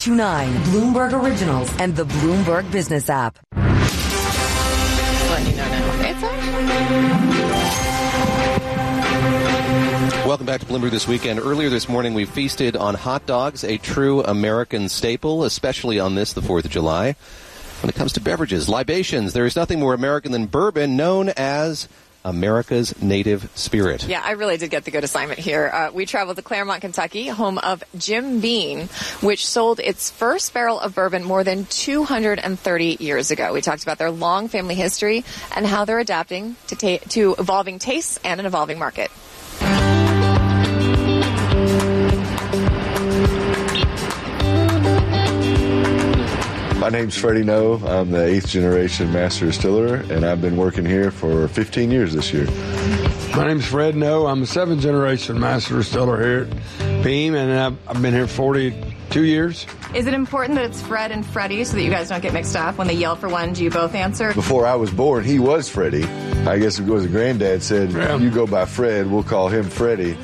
1029, Bloomberg Originals, and the Bloomberg Business app. Letting you know now. It's Welcome back to Bloomberg This Weekend. Earlier this morning, we feasted on hot dogs, a true American staple, especially on this, the 4th of July. When it comes to beverages, libations, there is nothing more American than bourbon, known as America's native spirit. Yeah, I really did get the good assignment here. We traveled to Claremont, Kentucky, home of Jim Beam, which sold its first barrel of bourbon more than 230 years ago. We talked about their long family history and how they're adapting to evolving tastes and an evolving market. My name's Freddie No. I'm the 8th generation master distiller, and I've been working here for 15 years this year. My name's Fred No. I'm a 7th generation master distiller here at Beam, and I've been here 42 years. Is it important that it's Fred and Freddie so that you guys don't get mixed up? When they yell for one, do you both answer? Before I was born, he was Freddie. I guess it was a granddad said, You go by Fred, we'll call him Freddie.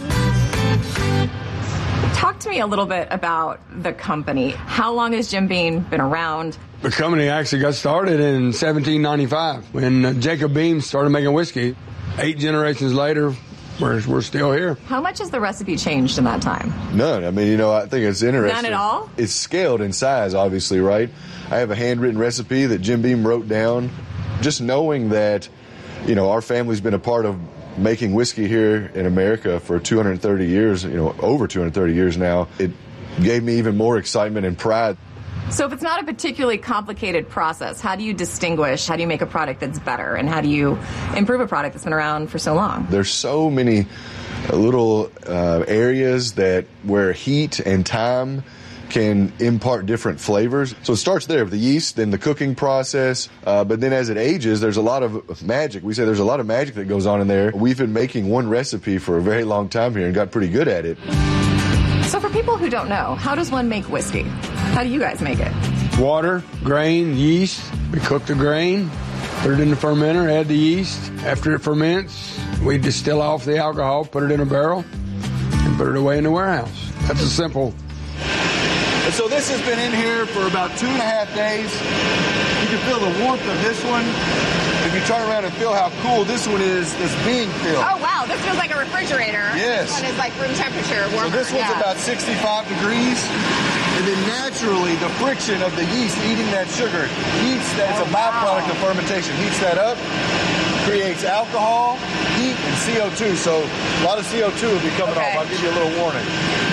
Talk to me a little bit about the company. How long has Jim Beam been around? The company actually got started in 1795 when Jacob Beam started making whiskey. 8 generations later, we're still here. How much has the recipe changed in that time? None. I mean, I think it's interesting. None at all? It's scaled in size, obviously, right? I have a handwritten recipe that Jim Beam wrote down. Just knowing that, our family's been a part of making whiskey here in America for 230 years, over 230 years now, it gave me even more excitement and pride. So if it's not a particularly complicated process, how do you distinguish? How do you make a product that's better? And how do you improve a product that's been around for so long? There's so many little areas where heat and time can impart different flavors. So it starts there with the yeast, then the cooking process, but then as it ages, there's a lot of magic. We say there's a lot of magic that goes on in there. We've been making one recipe for a very long time here and got pretty good at it. So for people who don't know, how does one make whiskey? How do you guys make it? Water, grain, yeast. We cook the grain, put it in the fermenter, add the yeast. After it ferments, we distill off the alcohol, put it in a barrel, and put it away in the warehouse. That's a simple. And so this has been in here for about 2.5 days. You can feel the warmth of this one. If you turn around and feel how cool this one is, this being filled. Oh, wow. This feels like a refrigerator. Yes. This one is like room temperature, warmer. So this one's about 65 degrees. And then naturally, the friction of the yeast eating that sugar heats that. It's a byproduct of fermentation. Heats that up, creates alcohol, heat, and CO2. So a lot of CO2 will be coming off. I'll give you a little warning.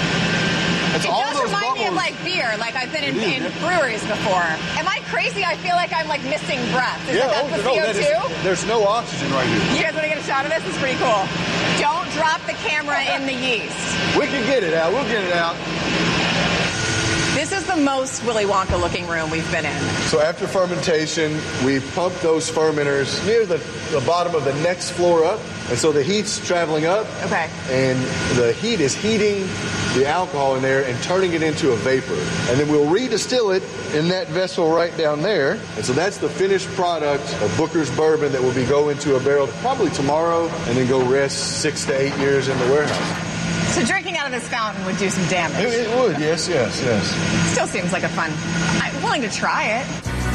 It does remind me of like beer. Like I've been in breweries before. Am I crazy? I feel like I'm like missing breath. Is that the CO2? There's no oxygen right here. You guys want to get a shot of this? It's pretty cool. Don't drop the camera in the yeast. We can get it out. We'll get it out. This is the most Willy Wonka looking room we've been in. So after fermentation, we pump those fermenters near the bottom of the next floor up. And so the heat's traveling up. Okay. And the heat is heating the alcohol in there and turning it into a vapor. And then we'll redistill it in that vessel right down there. And so that's the finished product of Booker's Bourbon that will be go into a barrel probably tomorrow and then go rest 6 to 8 years in the warehouse. So drinking out of this fountain would do some damage. It would, yes. Still seems like a fun. I'm willing to try it.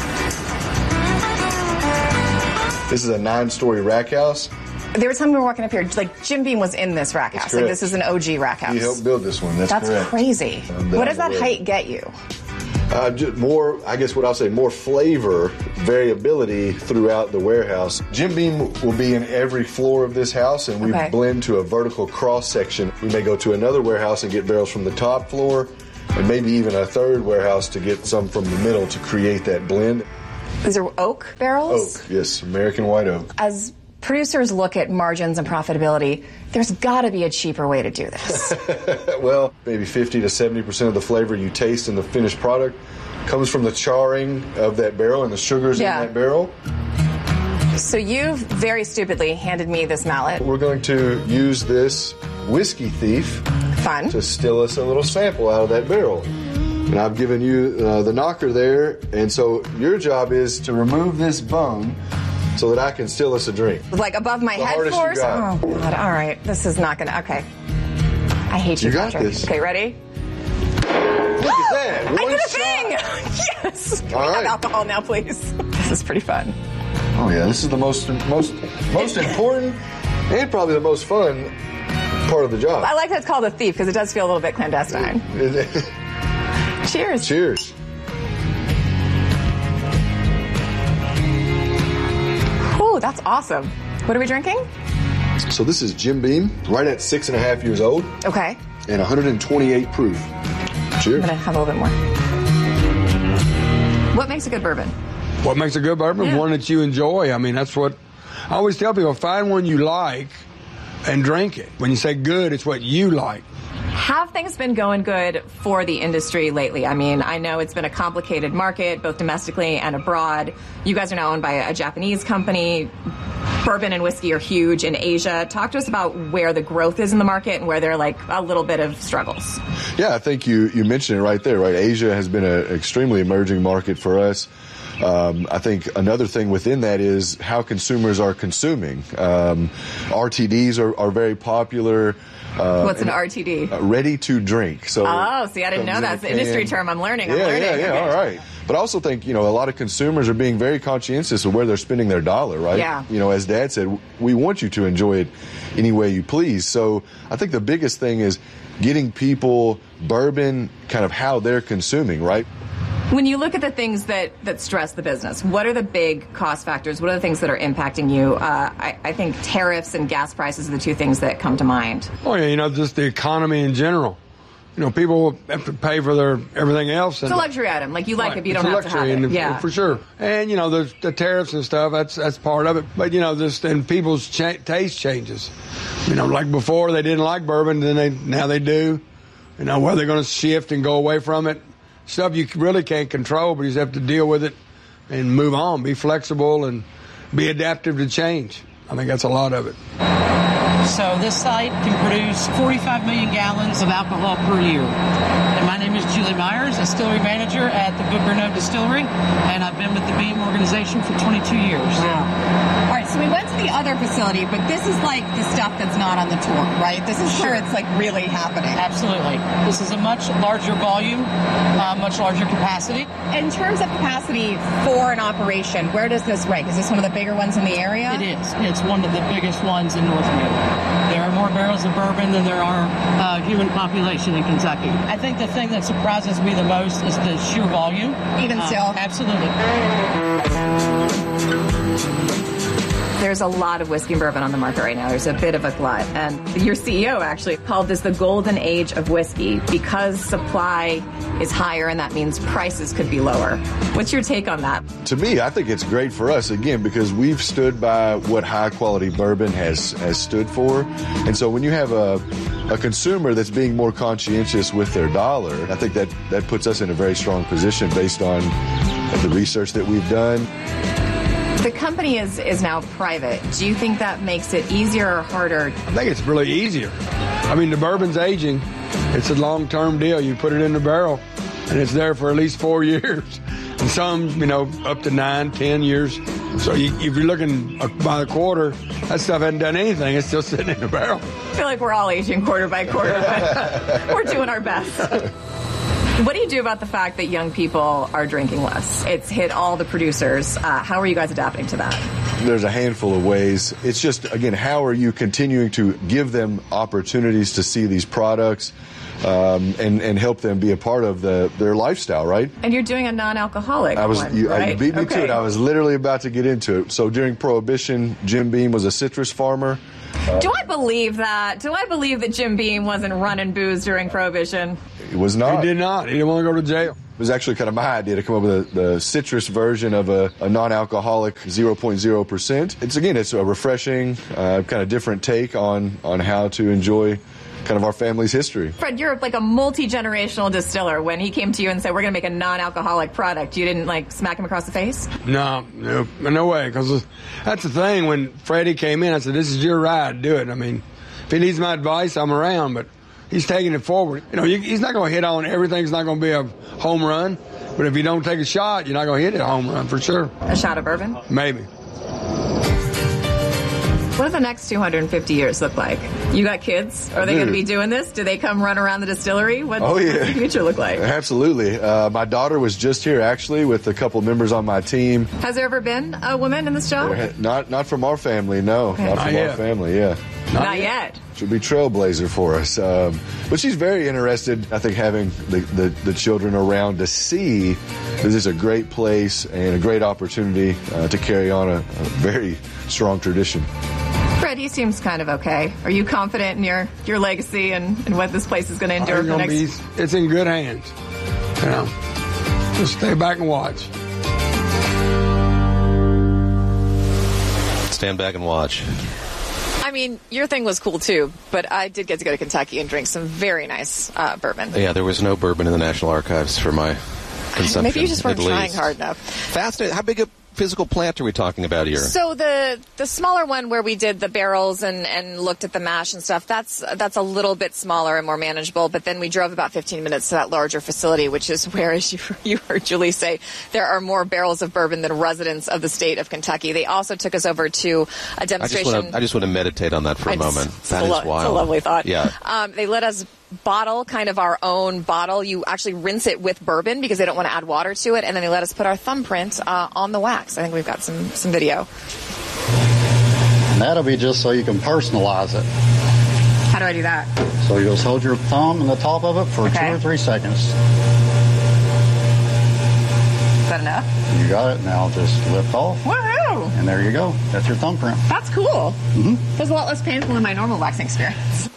This is a 9-story rack house. There was time we were walking up here, like Jim Beam was in this rack house. Like this is an OG rack house. He helped build this one. That's correct. Crazy. What does that height get you? Just more, I guess what I'll say, more flavor, variability throughout the warehouse. Jim Beam will be in every floor of this house, and we blend to a vertical cross section. We may go to another warehouse and get barrels from the top floor, and maybe even a third warehouse to get some from the middle to create that blend. These are oak barrels? Oak, yes, American white oak. As producers look at margins and profitability, there's got to be a cheaper way to do this. Well, maybe 50 to 70% of the flavor you taste in the finished product comes from the charring of that barrel and the sugars in that barrel. So you've very stupidly handed me this mallet. We're going to use this Whiskey Thief to still us a little sample out of that barrel. And I've given you the knocker there, and so your job is to remove this bung so that I can still us a drink. Like above my head force? Oh, God. All right. This is not going to... Okay. I hate you, Patrick. You got this. Okay, ready? Look at that. I did a thing! this. Can we All have right. alcohol now, please? This is pretty fun. Oh yeah, this is the most important and probably the most fun part of the job. I like that it's called a thief because it does feel a little bit clandestine. Cheers. Cheers. Ooh, that's awesome. What are we drinking? So this is Jim Beam, right at 6.5 years old Okay. and 128 proof. Cheers. I'm going to have a little bit more. What makes a good bourbon? What makes a good bourbon? Yeah. One that you enjoy. I mean, that's what I always tell people. Find one you like and drink it. When you say good, it's what you like. Have things been going good for the industry lately? I mean, I know it's been a complicated market, both domestically and abroad. You guys are now owned by a Japanese company. Bourbon and whiskey are huge in Asia. Talk to us about where the growth is in the market and where there are like a little bit of struggles. Yeah, I think you mentioned it right there, right? Asia has been an extremely emerging market for us. I think another thing within that is how consumers are consuming. RTDs are very popular. What's an RTD? Ready to drink. So Oh, see, I didn't know that's the industry term. I'm learning. I'm learning. Yeah, Okay. all right. But I also think, a lot of consumers are being very conscientious of where they're spending their dollar, right? Yeah. As Dad said, we want you to enjoy it any way you please. So I think the biggest thing is getting people bourbon kind of how they're consuming, right? When you look at the things that stress the business, what are the big cost factors? What are the things that are impacting you? I think tariffs and gas prices are the two things that come to mind. Oh yeah, just the economy in general. People have to pay for their everything else. It's a luxury item. Like you like Right. it, but you It's don't a have to have luxury, it. and Yeah, for sure. And there's the tariffs and stuff. That's part of it. But and people's taste changes. Like before they didn't like bourbon, now they do. Whether they're going to shift and go away from it. Stuff you really can't control, but you just have to deal with it and move on. Be flexible and be adaptive to change. I think that's a lot of it. So this site can produce 45 million gallons of alcohol per year. And my name is Julie Myers, distillery manager at the Book Renaud Distillery, and I've been with the Beam organization for 22 years. Wow. All right, so we went to the other facility, but this is like the stuff that's not on the tour, right? This is where it's like really happening. Absolutely. This is a much larger volume, much larger capacity. In terms of capacity for an operation, where does this rank? Is this one of the bigger ones in the area? It is. It's one of the biggest ones in North America. There are more barrels of bourbon than there are human population in Kentucky. I think the thing that surprises me the most is the sheer volume. Even still? Absolutely. There's a lot of whiskey and bourbon on the market right now. There's a bit of a glut. And your CEO actually called this the golden age of whiskey because supply is higher and that means prices could be lower. What's your take on that? To me, I think it's great for us, again, because we've stood by what high-quality bourbon has stood for. And so when you have a consumer that's being more conscientious with their dollar, I think that puts us in a very strong position based on the research that we've done. The company is now private. Do you think that makes it easier or harder? I think it's really easier. The bourbon's aging. It's a long-term deal. You put it in the barrel, and it's there for at least 4 years. And some, up to 9, 10 years. So if you're looking by the quarter, that stuff hasn't done anything. It's still sitting in the barrel. I feel like we're all aging quarter by quarter, but we're doing our best. What do you do about the fact that young people are drinking less? It's hit all the producers. How are you guys adapting to that? There's a handful of ways. It's just, again, how are you continuing to give them opportunities to see these products and help them be a part of their lifestyle, right? And you're doing a non-alcoholic right? You beat me to it. I was literally about to get into it. So during Prohibition, Jim Beam was a citrus farmer. Do I believe that? Do I believe that Jim Beam wasn't running booze during Prohibition? It was not. He did not. He didn't want to go to jail. It was actually kind of my idea to come up with the citrus version of a non-alcoholic 0.0%. It's a refreshing, kind of different take on how to enjoy kind of our family's history. Fred, you're like a multi-generational distiller. When he came to you and said, we're going to make a non-alcoholic product, you didn't smack him across the face? No way. Because that's the thing. When Freddie came in, I said, this is your ride. Do it. If he needs my advice, I'm around. But he's taking it forward. He's not going to hit on everything. It's not going to be a home run. But if you don't take a shot, you're not going to hit it a home run for sure. A shot of bourbon? Maybe. What do the next 250 years look like? You got kids? Are they going to be doing this? Do they come run around the distillery? What's the future look like? Absolutely. My daughter was just here, actually, with a couple members on my team. Has there ever been a woman in this job? Not from our family, no. Okay. Not from our family, yeah. Not yet. She'll be trailblazer for us. But she's very interested, I think, having the children around to see this is a great place and a great opportunity to carry on a very strong tradition. Fred, he seems kind of okay. Are you confident in your legacy and what this place is going to endure for the next? It's in good hands. You know, just stay back and watch. Stand back and watch. I mean, your thing was cool too, but I did get to go to Kentucky and drink some very nice bourbon. Yeah, there was no bourbon in the National Archives for my consumption. Maybe you just weren't trying hard enough. Fascinating. How big a physical plant are we talking about here? So the smaller one where we did the barrels and looked at the mash and stuff, that's a little bit smaller and more manageable. But then we drove about 15 minutes to that larger facility, which is where, as you heard Julie say, there are more barrels of bourbon than residents of the state of Kentucky. They also took us over to a demonstration. I just want to meditate on that for a moment. That is wild. It's a lovely thought. Yeah. They let us bottle kind of our own bottle. You actually rinse it with bourbon because they don't want to add water to it, and then they let us put our thumbprint on the wax. I think we've got some video. And that'll be just so you can personalize it. How do I do that? So you just hold your thumb in the top of it for 2 or 3 seconds. Is that enough? You got it. Now just lift off. Woohoo! And there you go. That's your thumbprint. That's cool. Mm-hmm. That's a lot less painful than my normal waxing experience.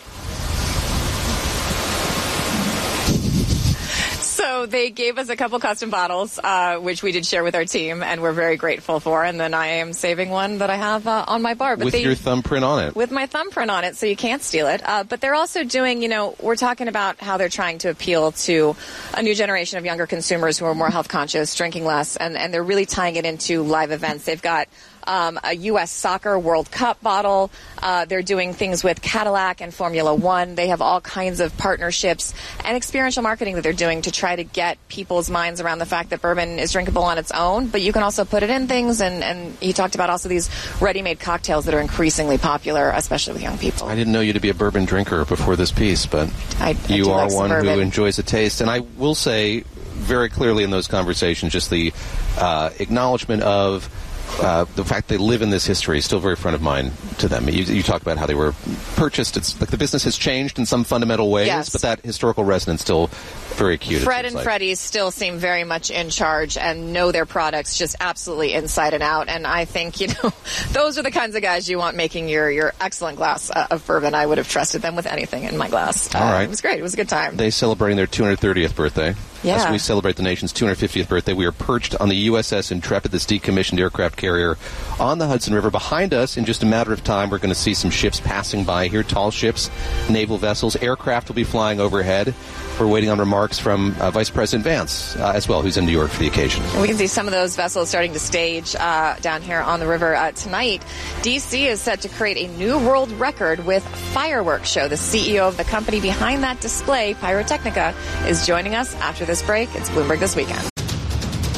So they gave us a couple custom bottles, which we did share with our team, and we're very grateful for. And then I am saving one that I have on my bar. But with your thumbprint on it. With my thumbprint on it, so you can't steal it. But they're also doing, we're talking about how they're trying to appeal to a new generation of younger consumers who are more health conscious, drinking less, and they're really tying it into live events. They've got a U.S. Soccer World Cup bottle. They're doing things with Cadillac and Formula One. They have all kinds of partnerships and experiential marketing that they're doing to try to get people's minds around the fact that bourbon is drinkable on its own, but you can also put it in things. And he talked about also these ready-made cocktails that are increasingly popular, especially with young people. I didn't know you to be a bourbon drinker before this piece, but you are one who enjoys a taste. And I will say very clearly in those conversations, just the acknowledgement of the fact they live in this history is still very front of mind to them. You talk about how they were purchased. It's like the business has changed in some fundamental ways, yes, but that historical resonance still very acute. Fred and Freddie still seem very much in charge and know their products just absolutely inside and out. And I think, those are the kinds of guys you want making your excellent glass of bourbon. I would have trusted them with anything in my glass. All right. It was great. It was a good time. They're celebrating their 230th birthday. Yeah. As we celebrate the nation's 250th birthday, we are perched on the USS Intrepid, this decommissioned aircraft carrier on the Hudson River. Behind us, in just a matter of time, we're going to see some ships passing by here, tall ships, naval vessels. Aircraft will be flying overhead. We're waiting on remarks from Vice President Vance as well, who's in New York for the occasion. And we can see some of those vessels starting to stage down here on the river. Tonight, D.C. is set to create a new world record with fireworks show. The CEO of the company behind that display, Pyrotechnica, is joining us after this break. It's Bloomberg This Weekend.